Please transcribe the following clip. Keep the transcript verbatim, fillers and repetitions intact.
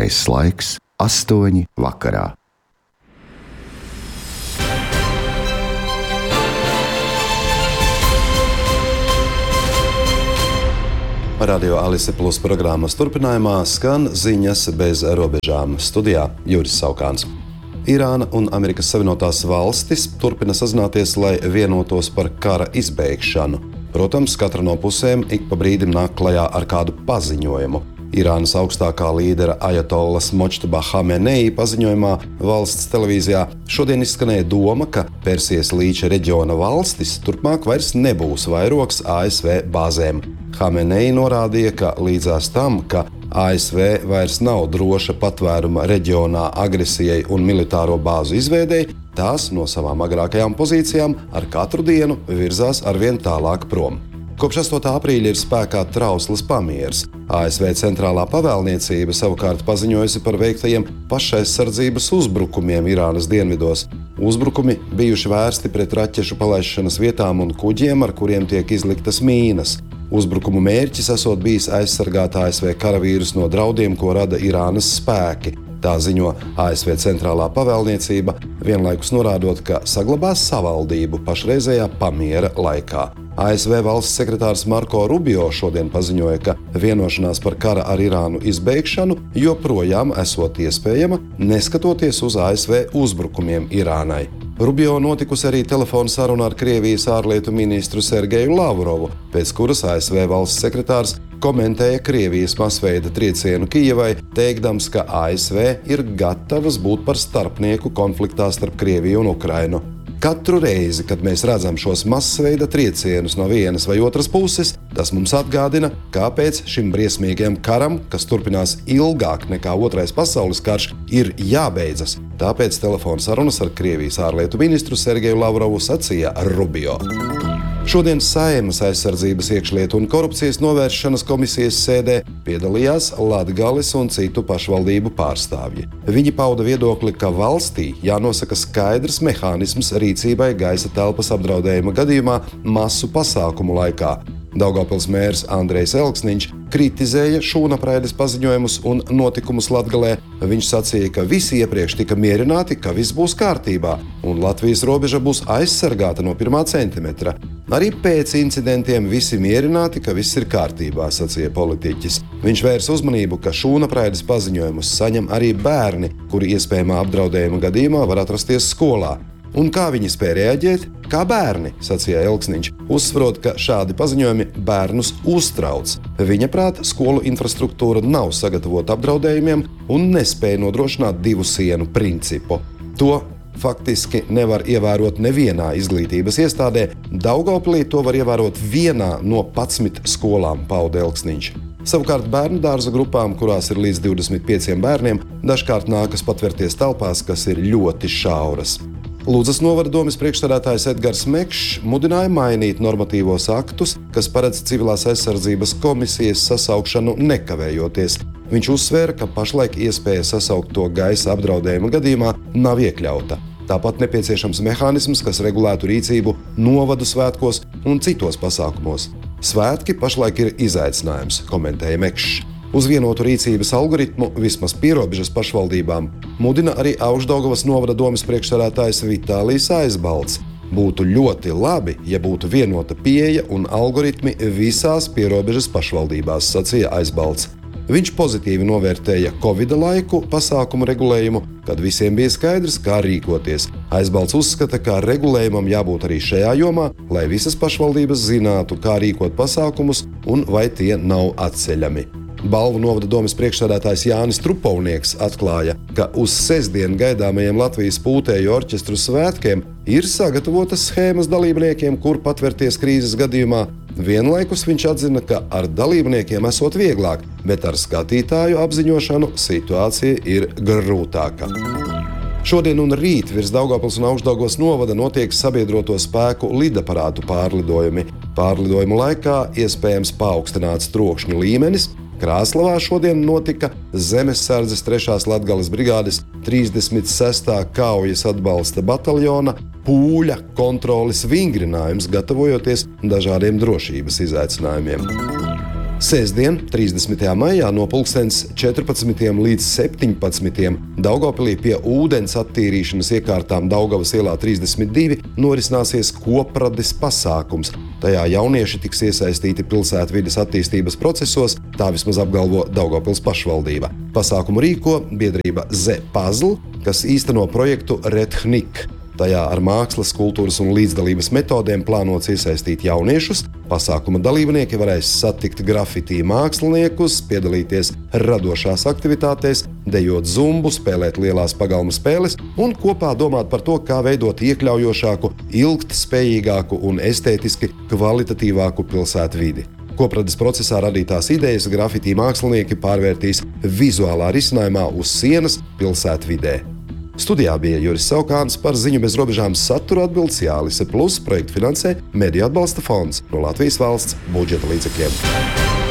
Pareizais laiks - astoņi vakarā. Radio Alise Plus programmas turpinājumā skan ziņas bez robežām. Studijā Juris Saukāns. Irāna un Amerikas Savienotās valstis turpina sazināties, lai vienotos par kara izbeigšanu. Protams, katra no pusēm ik pa brīdim nāk klajā ar kādu paziņojumu. Irānas augstākā līdera Ajatollas Močtaba Hamenei paziņojumā valsts televīzijā šodien izskanēja doma, ka Persijas līča reģiona valstis turpmāk vairs nebūs vairogs A S V bāzēm. Hamenei norādīja, ka līdzās tam, ka A S V vairs nav droša patvēruma reģionā agresijai un militāro bāzu izveidei, tās no savām agrākajām pozīcijām ar katru dienu virzās arvien tālāk prom. Kopš astotā aprīļa ir spēkā trausls pamieris. A S V centrālā pavēlniecība savukārt paziņojusi par veiktajiem pašaizsardzības uzbrukumiem Irānas dienvidos. Uzbrukumi bijuši vērsti pret raķešu palaišanas vietām un kuģiem, ar kuriem tiek izliktas mīnas. Uzbrukumu mērķis esot bijis aizsargāt A S V karavīrus no draudiem, ko rada Irānas spēki. Tā ziņo A S V centrālā pavēlniecība, vienlaikus norādot, ka saglabās savaldību pašreizējā pamiera laikā. A S V valsts sekretārs Marko Rubio šodien paziņoja, ka vienošanās par kara ar Irānu izbeigšanu joprojām esot iespējama, neskatoties uz A S V uzbrukumiem Irānai. Rubio notikusi arī telefona saruna ar Krievijas ārlietu ministru Sergeju Lavrovu, pēc kuras A S V valsts sekretārs komentēja Krievijas masveida triecienu Kijevai, teikdams, ka A S V ir gatavas būt par starpnieku konfliktā starp Krieviju un Ukrainu. Katru reizi, kad mēs redzam šos masveida triecienus no vienas vai otras puses, tas mums atgādina, kāpēc šim briesmīgajam karam, kas turpinās ilgāk nekā Otrais pasaules karš, ir jābeidzas. Tāpēc telefona sarunas ar Krievijas ārlietu ministru Sergeju Lavrovu sacīja Rubio. Šodien Saeimas aizsardzības, iekšlietu un korupcijas novēršanas komisijas sēdē piedalījās Latgales un citu pašvaldību pārstāvji. Viņi pauda viedokli, ka valstī jānosaka skaidrs mehānisms rīcībai gaisa telpas apdraudējuma gadījumā masu pasākumu laikā. Daugavpils mērs Andrejs Elksniņš kritizēja šūnapraides paziņojumus un notikumus Latgalē. Viņš sacīja, ka visi iepriekš tika mierināti, ka viss būs kārtībā un Latvijas robeža būs aizsargāta no pirmā centimetra. Arī pēc incidentiem visi mierināti, ka viss ir kārtībā, sacīja politiķis. Viņš vērs uzmanību, ka šūnapraides paziņojumus saņem arī bērni, kuri iespējamā apdraudējuma gadījumā var atrasties skolā. Un kā viņi spēja reaģēt? Kā bērni, sacīja Elksniņš, uzsverot, ka šādi paziņojumi bērnus uztrauc. Viņa prāt, skolu infrastruktūra nav sagatavota apdraudējumiem un nespēja nodrošināt divu sienu principu. To faktiski nevar ievērot nevienā izglītības iestādē. Daugavpilī to var ievērot vienā no padsmit skolām, pauda Elksniņš. Savukārt bērnu dārza grupām, kurās ir līdz divdesmit pieciem bērniem, dažkārt nākas patvērties telpās, kas ir ļoti šauras. Lūdzas novada domes priekšsēdētājs Edgars Mekšs mudināja mainīt normatīvos aktus, kas paredz civilās aizsardzības komisijas sasaukšanu nekavējoties. Viņš uzsvēra, ka pašlaik iespēja sasaukt to gaisa apdraudējuma gadījumā nav iekļauta. Tāpat nepieciešams mehānisms, kas regulētu rīcību novadu svētkos un citos pasākumos. Svētki pašlaik ir izaicinājums, komentēja Mekšs. Uz vienotu rīcības algoritmu vismaz pierobežas pašvaldībām mudina arī Augšdaugavas novada domes priekšsēdētājs Vitālijs Aizbalts. Būtu ļoti labi, ja būtu vienota pieeja un algoritmi visās pierobežas pašvaldībās, sacīja Aizbalts. Viņš pozitīvi novērtēja Covida laiku pasākumu regulējumu, kad visiem bija skaidrs, kā rīkoties. Aizbalts uzskata, ka regulējumam jābūt arī šajā jomā, lai visas pašvaldības zinātu, kā rīkot pasākumus un vai tie nav atceļami. Balvu novada domes priekšsēdētājs Jānis Trupovnieks atklāja, ka uz sestdien gaidāmajiem Latvijas pūtēju orķestru svētkiem ir sagatavotas schēmas dalībniekiem, kur patvērties krīzes gadījumā. Vienlaikus viņš atzina, ka ar dalībniekiem esot vieglāk, bet ar skatītāju apziņošanu situācija ir grūtāka. Šodien un rīt virs Daugavpils un Augšdaugavas novada notiek sabiedroto spēku lidaparātu pārlidojumi. Pārlidojumu laikā iespējams paaugstināts trokšņu līmenis. Krāslavā šodien notika Zemessardzes trešās Latgales brigādes trīsdesmit sestā kaujas atbalsta bataljona pūļa kontroles vingrinājums, gatavojoties dažādiem drošības izaicinājumiem. Sēsdien, trīsdesmitajā maijā no pulkstens četrpadsmitiem līdz septiņpadsmitiem Daugavpilī pie ūdens attīrīšanas iekārtām Daugavas ielā trīsdesmit divi norisināsies koprades pasākums. Tajā jaunieši tiks iesaistīti pilsētvides attīstības procesos, tā vismaz apgalvo Daugavpils pašvaldība. Pasākumu rīko biedrība Z Puzzle, kas īsteno projektu Redhnik. Tajā ar mākslas, kultūras un līdzdalības metodēm plānots iesaistīt jauniešus. Pasākuma dalībnieki varēs satikt grafitī māksliniekus, piedalīties radošās aktivitātēs, dejot zumbu, spēlēt lielās pagalma spēles un kopā domāt par to, kā veidot iekļaujošāku, ilgtspējīgāku un estētiski kvalitatīvāku pilsētu vidi. Koprades procesā radītās idejas grafitī mākslinieki pārvērtīs vizuālā risinājumā uz sienas pilsētvidē. Studijā bija Juris Saukāns, par ziņu bez robežām satura atbildes Jālise Plus, projektu finansē Mediju atbalsta fonds no Latvijas valsts budžeta līdzekļiem.